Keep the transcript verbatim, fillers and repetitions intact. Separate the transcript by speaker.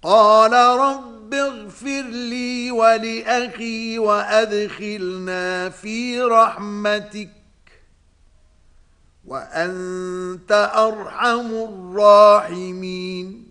Speaker 1: قال رب اغفر لي ولأخي وأدخلنا في رحمتك وأنت أرحم الراحمين